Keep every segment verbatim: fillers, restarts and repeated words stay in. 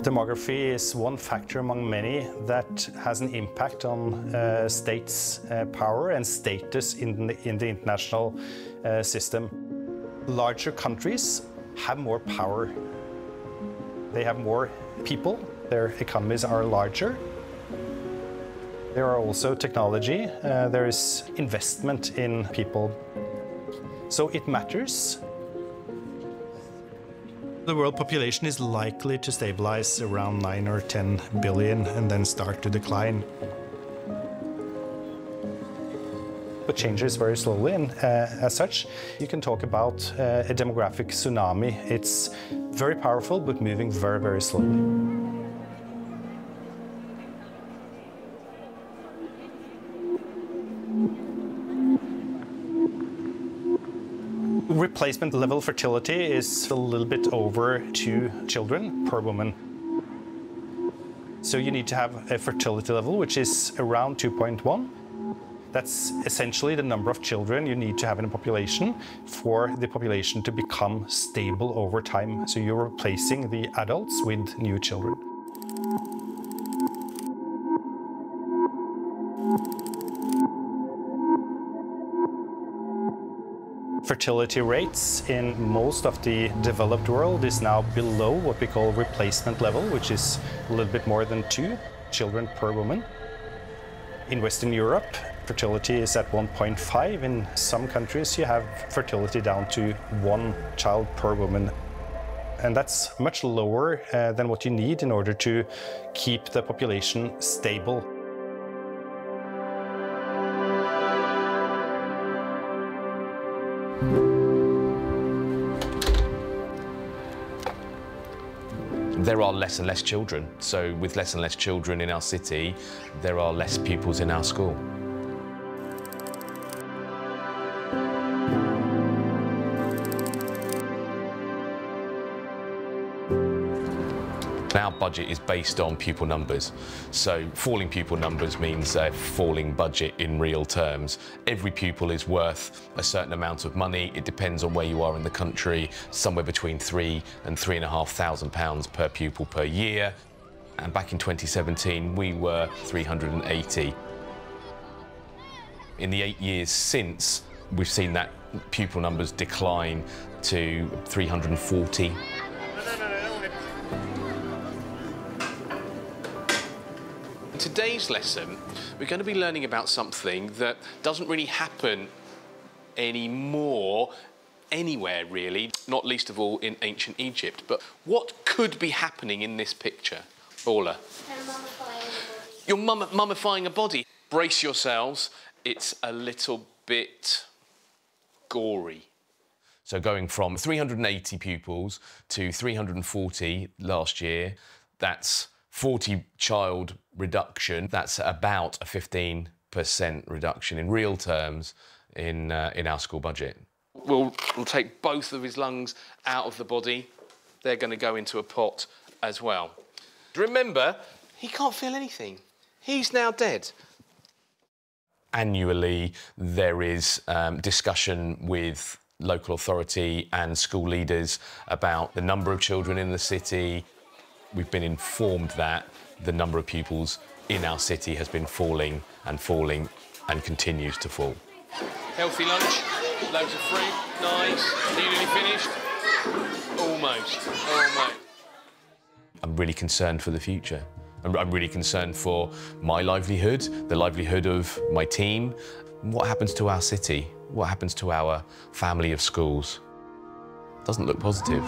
Demography is one factor among many that has an impact on uh, states' uh, power and status in the, in the international uh, system. Larger countries have more power. They have more people, their economies are larger. There are also technology, uh, there is investment in people. So it matters. The world population is likely to stabilize around nine or ten billion and then start to decline. But changes very slowly, and uh, as such, you can talk about uh, a demographic tsunami. It's very powerful, but moving very, very slowly. Replacement level fertility is a little bit over two children per woman. So you need to have a fertility level which is around two point one. That's essentially the number of children you need to have in a population for the population to become stable over time. So you're replacing the adults with new children. Fertility rates in most of the developed world is now below what we call replacement level, which is a little bit more than two children per woman. In Western Europe, fertility is at one point five. In some countries, you have fertility down to one child per woman. And that's much lower uh, than what you need in order to keep the population stable. There are less and less children, so with less and less children in our city, there are less pupils in our school. Our budget is based on pupil numbers, so falling pupil numbers means a falling budget in real terms. Every pupil is worth a certain amount of money. It depends on where you are in the country, somewhere between three and three and a half thousand pounds per pupil per year. And back in twenty seventeen, we were three hundred and eighty. In the eight years since, we've seen that pupil numbers decline to three hundred and forty. In today's lesson, we're going to be learning about something that doesn't really happen anymore anywhere, really, not least of all in ancient Egypt. But what could be happening in this picture? Orla? You're mum mummifying a body. Brace yourselves, it's a little bit gory. So going from three hundred and eighty pupils to three hundred and forty last year, that's forty child reduction. That's about a fifteen percent reduction in real terms in, uh, in our school budget. We'll, we'll take both of his lungs out of the body. They're going to go into a pot as well. Remember, he can't feel anything. He's now dead. Annually, there is um, discussion with local authority and school leaders about the number of children in the city. We've been informed that the number of pupils in our city has been falling and falling and continues to fall. Healthy lunch, loads of fruit, nice. Are you nearly finished? Almost, almost. I'm really concerned for the future. I'm really concerned for my livelihood, the livelihood of my team. What happens to our city? What happens to our family of schools? Doesn't look positive.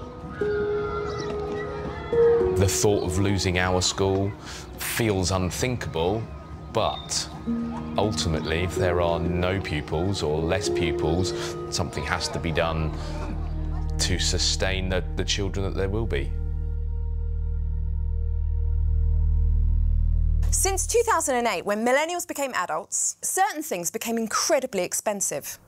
The thought of losing our school feels unthinkable, but ultimately, if there are no pupils or less pupils, something has to be done to sustain the, the children that there will be. Since two thousand eight, when millennials became adults, certain things became incredibly expensive.